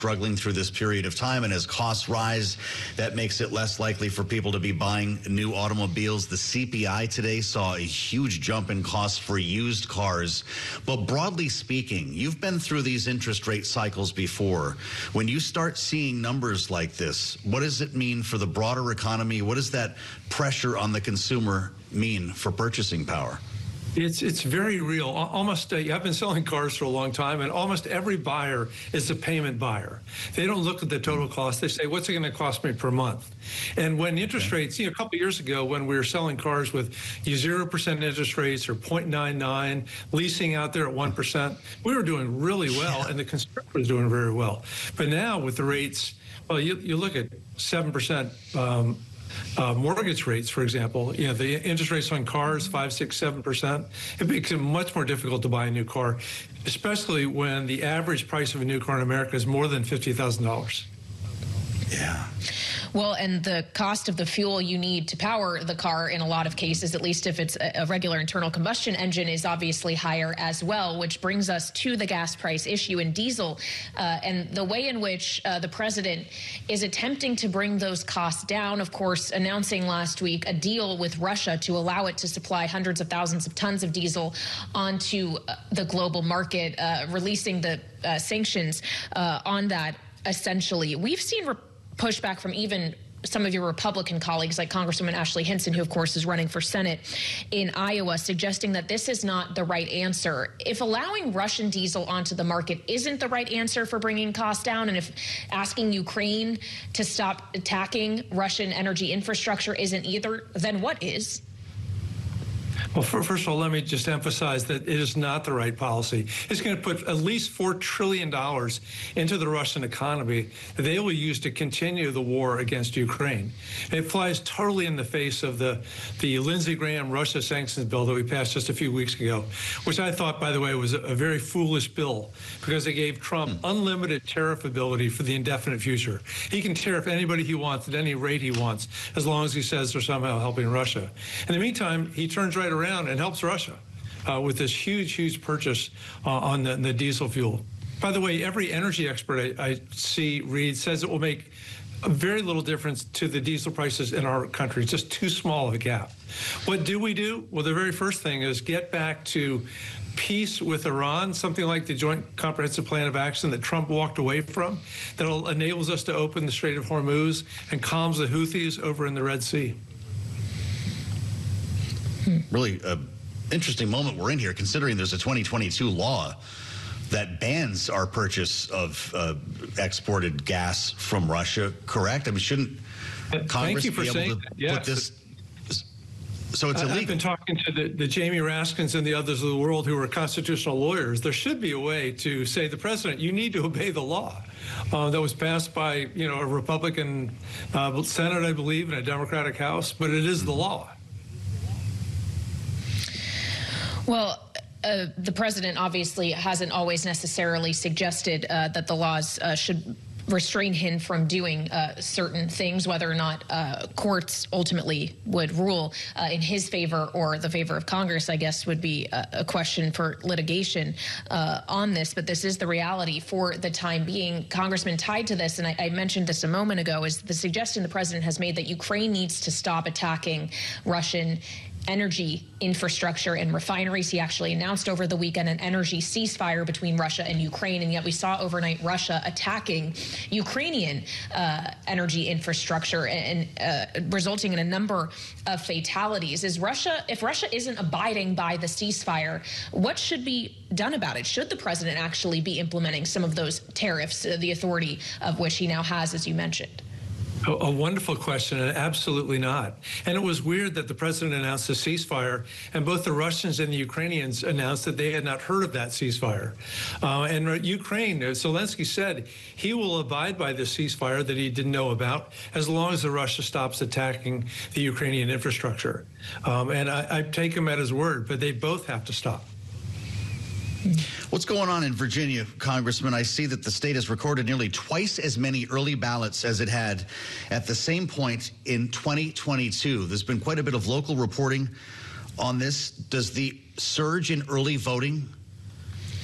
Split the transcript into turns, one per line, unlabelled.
struggling through this period of time, and as costs rise, that makes it less likely for people to be buying new automobiles. The CPI today saw a huge jump in costs for used cars. But broadly speaking, you've been through these interest rate cycles before. When you start seeing numbers like this, what does it mean for the broader economy? What does that pressure on the consumer mean for purchasing power?
It's very real. Almost, I've been selling cars for a long time, and almost every buyer is a payment buyer. They don't look at the total cost. They say, what's it going to cost me per month? And when interest rates, a couple of years ago, when we were selling cars with 0% interest rates or 0.99, leasing out there at 1%, we were doing really well, and the consumer was doing very well. But now with the rates, well, you look at 7%, mortgage rates, for example, the interest rates on cars, 5, 6, 7%. It makes it much more difficult to buy a new car, especially when the average price of a new car in America is more than $50,000.
Yeah.
Well, and the cost of the fuel you need to power the car in a lot of cases, at least if it's a regular internal combustion engine, is obviously higher as well, which brings us to the gas price issue in diesel and the way in which the president is attempting to bring those costs down, of course, announcing last week a deal with Russia to allow it to supply hundreds of thousands of tons of diesel onto the global market, releasing the sanctions on that, essentially. We've seen pushback from even some of your Republican colleagues, like Congresswoman Ashley Hinson, who, of course, is running for Senate in Iowa, suggesting that this is not the right answer. If allowing Russian diesel onto the market isn't the right answer for bringing costs down, and if asking Ukraine to stop attacking Russian energy infrastructure isn't either, then what is?
Well, first of all, let me just emphasize that it is not the right policy. It's going to put at least $4 trillion into the Russian economy that they will use to continue the war against Ukraine. It flies totally in the face of the Lindsey Graham Russia sanctions bill that we passed just a few weeks ago, which I thought, by the way, was a very foolish bill because it gave Trump unlimited tariff ability for the indefinite future. He can tariff anybody he wants at any rate he wants, as long as he says they're somehow helping Russia. In the meantime, he turns right around and helps Russia with this huge purchase on the diesel fuel. By the way, every energy expert I read says it will make a very little difference to the diesel prices in our country. It's just too small of a gap. What do we do? Well, the very first thing is get back to peace with Iran, something like the Joint Comprehensive Plan of Action that Trump walked away from, that enables us to open the Strait of Hormuz and calms the Houthis over in the Red Sea.
Really interesting moment we're in here, considering there's a 2022 law that bans our purchase of exported gas from Russia, correct? I mean, shouldn't Congress be able to put this? So it's illegal.
I've been talking to the Jamie Raskins and the others of the world who are constitutional lawyers. There should be a way to say, the president, you need to obey the law that was passed by, a Republican Senate, I believe, and a Democratic House, but it is the law.
Well, the president obviously hasn't always necessarily suggested that the laws should restrain him from doing certain things, whether or not courts ultimately would rule in his favor or the favor of Congress, I guess, would be a question for litigation on this. But this is the reality for the time being. Congressman, tied to this, and I mentioned this a moment ago, is the suggestion the president has made that Ukraine needs to stop attacking Russian energy infrastructure and refineries. He actually announced over the weekend an energy ceasefire between Russia and Ukraine, and yet we saw overnight Russia attacking Ukrainian energy infrastructure and resulting in a number of fatalities. If Russia isn't abiding by the ceasefire, what should be done about it? Should the president actually be implementing some of those tariffs, the authority of which he now has, as you mentioned?
A wonderful question, and absolutely not. And it was weird that the president announced a ceasefire, and both the Russians and the Ukrainians announced that they had not heard of that ceasefire. And Ukraine, Zelensky said he will abide by the ceasefire that he didn't know about as long as Russia stops attacking the Ukrainian infrastructure. And I take him at his word, but they both have to stop.
What's going on in Virginia, Congressman? I see that the state has recorded nearly twice as many early ballots as it had at the same point in 2022. There's been quite a bit of local reporting on this. Does the surge in early voting